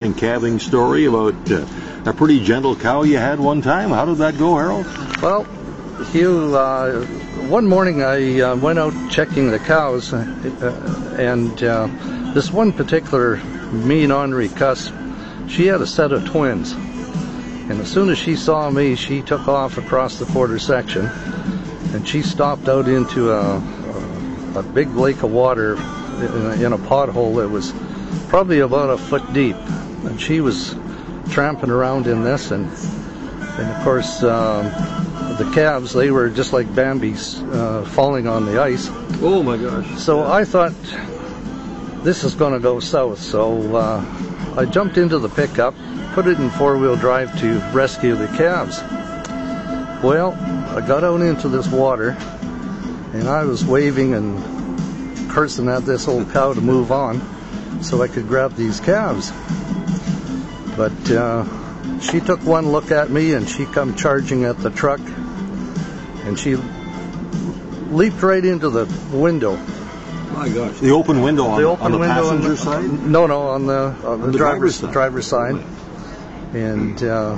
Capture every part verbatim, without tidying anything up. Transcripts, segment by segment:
interesting calving story about uh, a pretty gentle cow you had one time. How did that go, Harold? Well, Hugh, uh, one morning I uh, went out checking the cows, uh, and uh, this one particular mean ornery cuss, she had a set of twins. And as soon as she saw me, she took off across the quarter section, and she stopped out into a, a, a big lake of water in a, in a pothole that was probably about a foot deep. And she was tramping around in this, and, and of course, um, the calves, they were just like Bambi's uh, falling on the ice. Oh my gosh. So I thought, this is going to go south. So uh, I jumped into the pickup, put it in four-wheel drive to rescue the calves. Well, I got out into this water, and I was waving and cursing at this old cow to move on so I could grab these calves. But uh, she took one look at me, and she come charging at the truck, and she leaped right into the window. My gosh. The open window on the, open on the window passenger on the, side? No, no, on the, on the, on the driver's, driver's, driver's side. And uh,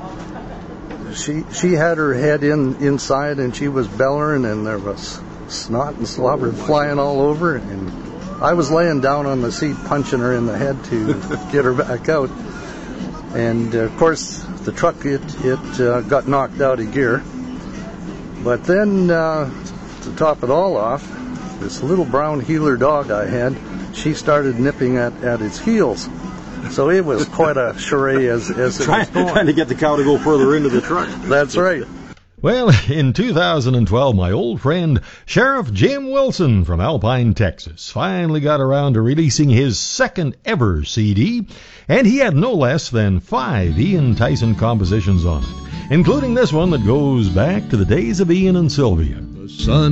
she she had her head in inside, and she was bellowing, and there was snot and slobber flying all over. And I was laying down on the seat punching her in the head to get her back out. And uh, of course, the truck, it, it uh, got knocked out of gear. But then, uh, to top it all off, this little brown heeler dog I had, she started nipping at, at its heels. So it was quite a charade as, as it trying, was going. Trying to get the cow to go further into the truck. That's right. Well, in two thousand twelve, my old friend Sheriff Jim Wilson from Alpine, Texas, finally got around to releasing his second ever C D, and he had no less than five Ian Tyson compositions on it, including this one that goes back to the days of Ian and Sylvia. The sun